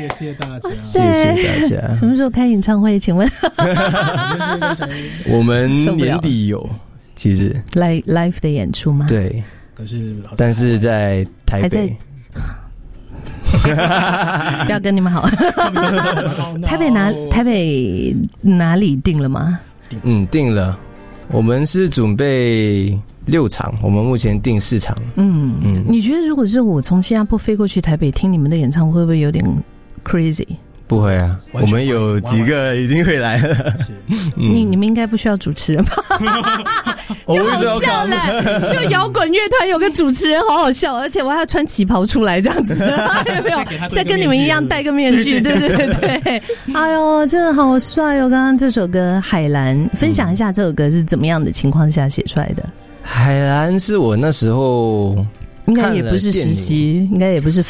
谢谢大家， 谢谢大家。 什么时候开演唱会？请问？ 我们年底有，其实 live 的演出吗？ 对，但是在台北。 不要跟你们好。台北哪里定了吗？ 定了。我们是准备6场，我们目前定4场。 你觉得如果是我从新加坡飞过去台北听你们的演唱会，会不会有点 crazy？ 不会啊，我们有几个已经会来了。 你们应该不需要主持人吧？就好笑嘞，就摇滚乐团有个主持人，好好笑，而且我还要穿旗袍出来这样子，有没有？再跟你们一样戴个面具，对对对。哎呦，真的好帅哦！刚刚这首歌《海蓝》，分享一下这首歌是怎么样的情况下写出来的？ 海蓝是我那时候。 应该也不是实习，应该也不是